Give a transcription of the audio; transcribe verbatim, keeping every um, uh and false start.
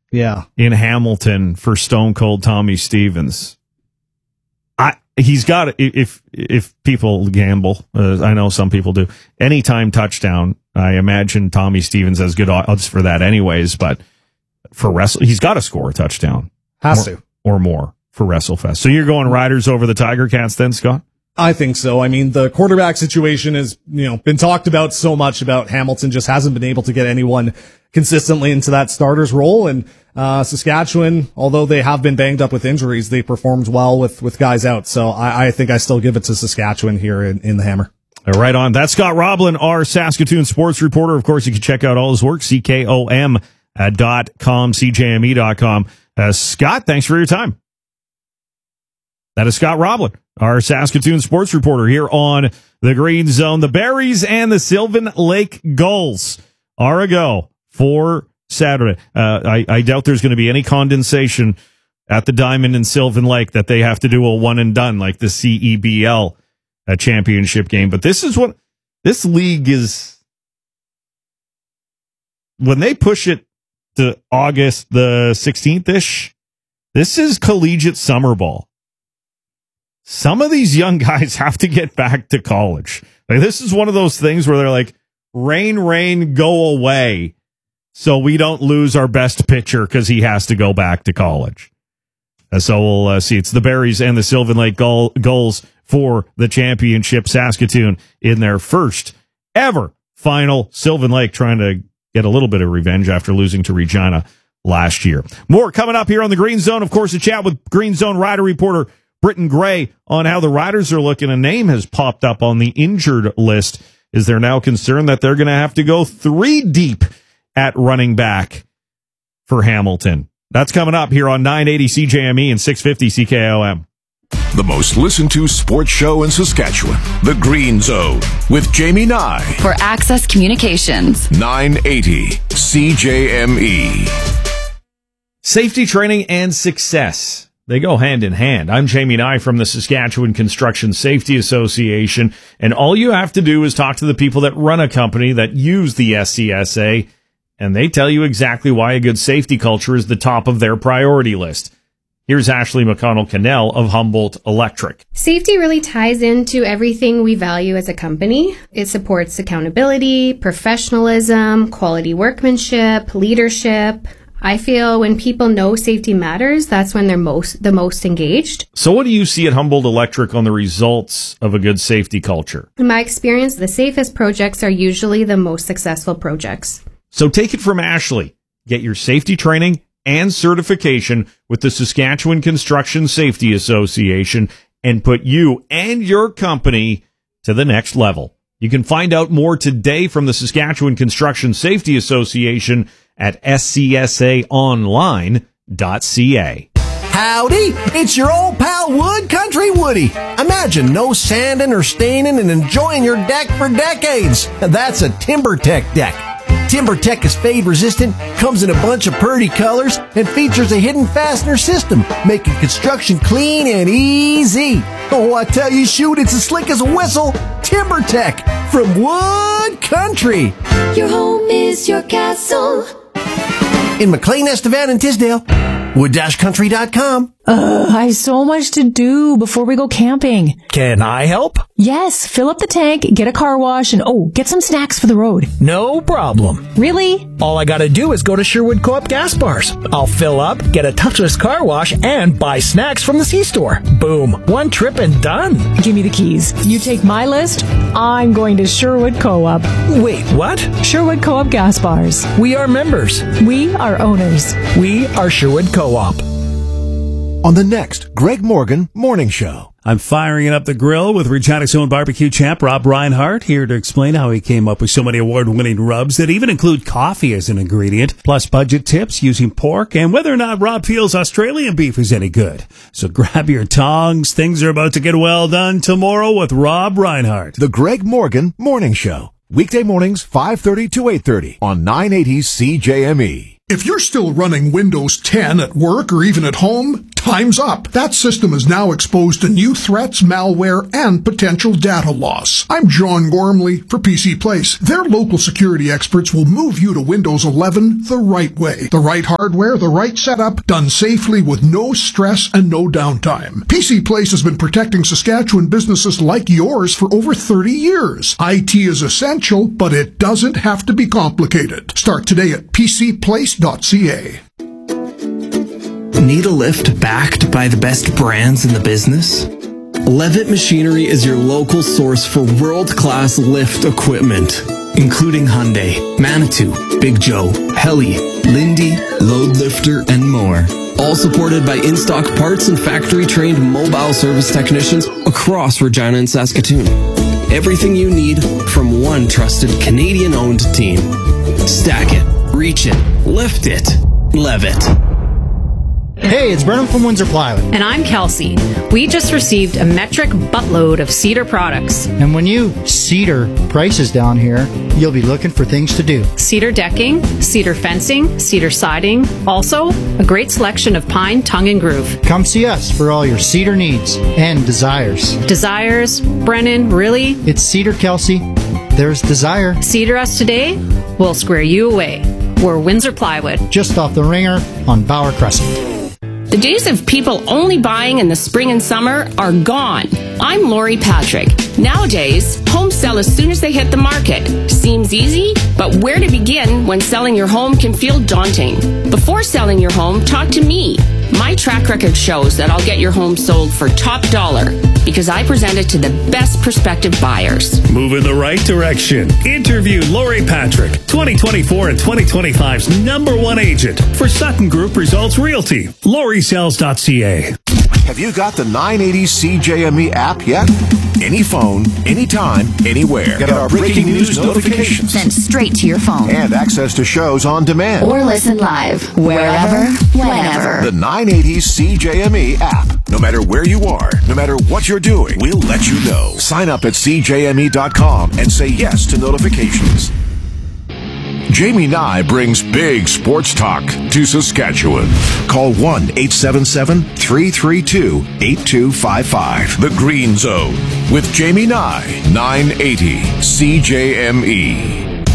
Yeah. in Hamilton for Stone Cold Tommy Stevens. I he's got if if people gamble, uh, I know some people do. Anytime touchdown, I imagine Tommy Stevens has good odds for that, anyways. But for wrestle, he's got to score a touchdown, has or, to or more for WrestleFest. So you're going Riders over the Tiger Cats, then, Scott? I think so. I mean, the quarterback situation has, you know, been talked about so much about Hamilton just hasn't been able to get anyone consistently into that starter's role. And, uh, Saskatchewan, although they have been banged up with injuries, they performed well with, with guys out. So I, I think I still give it to Saskatchewan here in, in the Hammer. Right on. That's Scott Roblin, our Saskatoon sports reporter. Of course, you can check out all his work, C K O M dot com, C J M E dot com. Uh, Scott, thanks for your time. That is Scott Roblin, our Saskatoon sports reporter here on the Green Zone. The Berries and the Sylvan Lake Gulls are a go for Saturday. Uh, I, I doubt there's going to be any condensation at the Diamond in Sylvan Lake that they have to do a one and done like the C E B L uh, championship game. But this is what this league is. When they push it to August the sixteenth-ish, this is collegiate summer ball. Some of these young guys have to get back to college. Like, this is one of those things where they're like, rain, rain, go away, so we don't lose our best pitcher because he has to go back to college. And so we'll uh, see. It's the Berries and the Sylvan Lake Gull- Gulls for the championship. Saskatoon in their first ever final. Sylvan Lake trying to get a little bit of revenge after losing to Regina last year. More coming up here on the Green Zone. Of course, a chat with Green Zone Rider reporter Britton Gray on how the Riders are looking. A name has popped up on the injured list. Is there now concern that they're going to have to go three deep at running back for Hamilton? That's coming up here on nine eighty C J M E and six fifty C K O M. The most listened to sports show in Saskatchewan, The Green Zone, with Jamie Nye. For Access Communications. nine eighty C J M E. Safety training and success. They go hand in hand. I'm Jamie Nye from the Saskatchewan Construction Safety Association, and all you have to do is talk to the people that run a company that use the S C S A, and they tell you exactly why a good safety culture is the top of their priority list. Here's Ashley McConnell-Cannell of Humboldt Electric. Safety really ties into everything we value as a company. It supports accountability, professionalism, quality workmanship, leadership. I feel when people know safety matters, that's when they're most the most engaged. So what do you see at Humboldt Electric on the results of a good safety culture? In my experience, the safest projects are usually the most successful projects. So take it from Ashley. Get your safety training and certification with the Saskatchewan Construction Safety Association and put you and your company to the next level. You can find out more today from the Saskatchewan Construction Safety Association at s c s a online dot c a. Howdy, it's your old pal Wood Country Woody. Imagine no sanding or staining and enjoying your deck for decades. That's a TimberTech deck. TimberTech is fade resistant, comes in a bunch of pretty colors, and features a hidden fastener system, making construction clean and easy. Oh, I tell you, shoot, it's as slick as a whistle. TimberTech from Wood Country. Your home is your castle. In McLean, Estevan, and Tisdale. wood dash country dot com. Uh, I have so much to do before we go camping. Can I help? Yes, fill up the tank, get a car wash, and oh, get some snacks for the road. No problem. Really? All I gotta do is go to Sherwood Co-op gas bars. I'll fill up, get a touchless car wash, and buy snacks from the C-store. Boom. One trip and done. Give me the keys. You take my list, I'm going to Sherwood Co-op. Wait, what? Sherwood Co-op gas bars. We are members. We are owners. We are Sherwood Co-op. On the next Greg Morgan Morning Show. I'm firing up the grill with Regina's own barbecue champ, Rob Reinhardt, here to explain how he came up with so many award-winning rubs that even include coffee as an ingredient, plus budget tips using pork, and whether or not Rob feels Australian beef is any good. So grab your tongs. Things are about to get well done tomorrow with Rob Reinhardt. The Greg Morgan Morning Show. Weekday mornings, five thirty to eight thirty on nine eighty C J M E. If you're still running Windows ten at work or even at home, time's up. That system is now exposed to new threats, malware, and potential data loss. I'm John Gormley for P C Place. Their local security experts will move you to Windows eleven the right way. The right hardware, the right setup, done safely with no stress and no downtime. P C Place has been protecting Saskatchewan businesses like yours for over thirty years. I T is essential, but it doesn't have to be complicated. Start today at p c place dot c a. Need a lift backed by the best brands in the business? Levitt Machinery is your local source for world-class lift equipment, including Hyundai, Manitou, Big Joe, Heli, Lindy, Load Lifter, and more. All supported by in-stock parts and factory-trained mobile service technicians across Regina and Saskatoon. Everything you need from one trusted Canadian-owned team. Stack it, reach it, lift it, Levitt. Hey, it's Brennan from Windsor Plywood. And I'm Kelsey. We just received a metric buttload of cedar products. And when you cedar prices down here, you'll be looking for things to do. Cedar decking, cedar fencing, cedar siding. Also, a great selection of pine, tongue, and groove. Come see us for all your cedar needs and desires. Desires? Brennan, really? It's Cedar, Kelsey. There's desire. Cedar us today, we'll square you away. We're Windsor Plywood. Just off the ringer on Bauer Crescent. The days of people only buying in the spring and summer are gone. I'm Lori Patrick. Nowadays, homes sell as soon as they hit the market. Seems easy, but where to begin when selling your home can feel daunting? Before selling your home, talk to me. My track record shows that I'll get your home sold for top dollar because I present it to the best prospective buyers. Move in the right direction. Interview Lori Patrick, twenty twenty-four and twenty twenty-five's number one agent for Sutton Group Results Realty. Lori Sells dot c a. Have you got the nine eighty C J M E app yet? Any phone, anytime, anywhere. Get our breaking news notifications sent straight to your phone. And access to shows on demand. Or listen live, wherever, whenever. The nine eighty C J M E app. No matter where you are, no matter what you're doing, we'll let you know. Sign up at c j m e dot com and say yes to notifications. Jamie Nye brings big sports talk to Saskatchewan. Call one eight seven seven, three three two, eight two five five. The Green Zone with Jamie Nye, nine eighty C J M E.